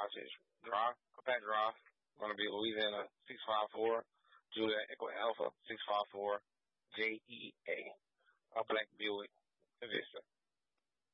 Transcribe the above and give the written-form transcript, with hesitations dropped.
Osage Drive, Pat Drive. Going to be Louisiana 654, Juliet Echo Alpha 654, JEA. A black Buick Vista.